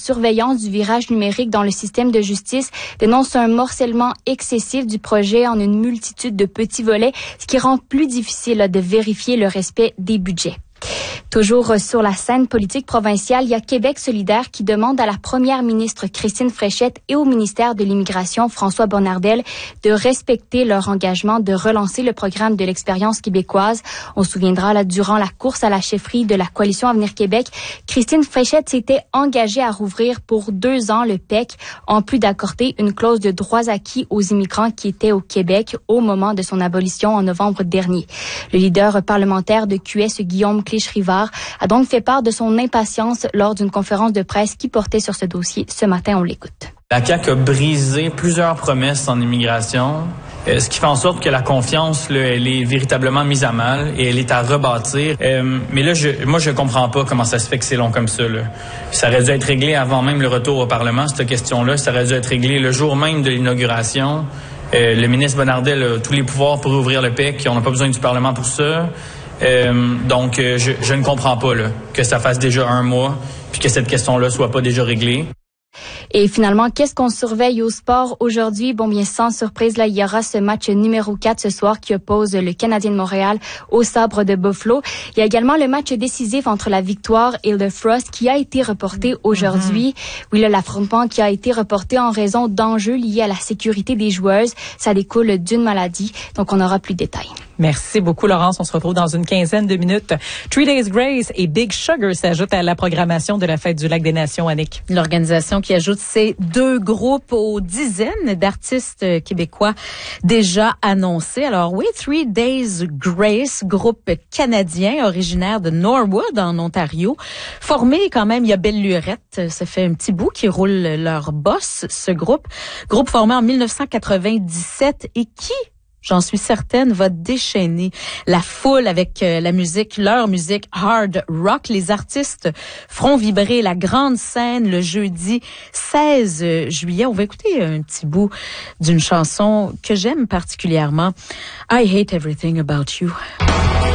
surveillance du virage numérique dans le système de justice dénonce un morcellement excessif du projet en une multitude de petits volets, ce qui rend plus difficile de vérifier le respect des budgets. Toujours sur la scène politique provinciale, il y a Québec solidaire qui demande à la première ministre Christine Fréchette et au ministère de l'Immigration François Bonnardel de respecter leur engagement de relancer le programme de l'expérience québécoise. On se souviendra là, durant la course à la chefferie de la Coalition Avenir Québec, Christine Fréchette s'était engagée à rouvrir pour 2 ans le PEC, en plus d'accorder une clause de droits acquis aux immigrants qui étaient au Québec au moment de son abolition en novembre dernier. Le leader parlementaire de QS, Guillaume Clich-Rivard, a donc fait part de son impatience lors d'une conférence de presse qui portait sur ce dossier. Ce matin, on l'écoute. La CAQ a brisé plusieurs promesses en immigration, ce qui fait en sorte que la confiance, là, elle est véritablement mise à mal et elle est à rebâtir. Mais là, je comprends pas comment ça se fait que c'est long comme ça. Là. Ça aurait dû être réglé avant même le retour au Parlement, cette question-là. Ça aurait dû être réglé le jour même de l'inauguration. Le ministre Bonnardel a tous les pouvoirs pour ouvrir le PEC. On n'a pas besoin du Parlement pour ça. Donc, je ne comprends pas là, que ça fasse déjà 1 mois puis que cette question-là soit pas déjà réglée. Et finalement, qu'est-ce qu'on surveille au sport aujourd'hui? Bon, bien, sans surprise, là, il y aura ce match numéro 4 ce soir qui oppose le Canadien de Montréal au Sabre de Buffalo. Il y a également le match décisif entre la Victoire et le Frost qui a été reporté aujourd'hui. Oui, là, l'affrontement qui a été reporté en raison d'enjeux liés à la sécurité des joueuses. Ça découle d'une maladie. Donc, on aura plus de détails. Merci beaucoup, Laurence. On se retrouve dans une quinzaine de minutes. 3 Days Grace et Big Sugar s'ajoutent à la programmation de la Fête du Lac des Nations, Annick. L'organisation qui ajoute ces 2 groupes aux dizaines d'artistes québécois déjà annoncés. Alors oui, 3 Days Grace, groupe canadien originaire de Norwood en Ontario. Formé quand même, il y a Belle Lurette, ça fait un petit bout qui roule leur boss, ce groupe. Groupe formé en 1997 et qui, j'en suis certaine, va déchaîner la foule avec la musique, leur musique hard rock. Les artistes feront vibrer la grande scène le jeudi 16 juillet. On va écouter un petit bout d'une chanson que j'aime particulièrement. I Hate Everything About You.